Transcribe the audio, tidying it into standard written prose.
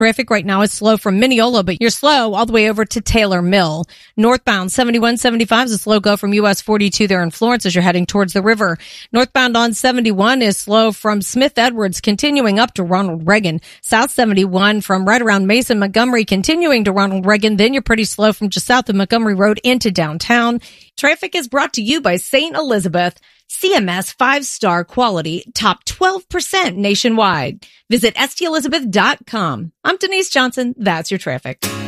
Traffic right now is slow from Mineola, but you're slow all the way over to Taylor Mill. Northbound 7175 is a slow go from US 42 there in Florence as you're heading towards the river. Northbound on 71 is slow from Smith Edwards continuing up to Ronald Reagan. South 71 from right around Mason Montgomery continuing to Ronald Reagan. Then you're pretty slow from just south of Montgomery Road into downtown. Traffic is brought to you by St. Elizabeth. CMS 5-star quality, top 12% nationwide. Visit stelizabeth.com. I'm Denise Johnson. That's your traffic.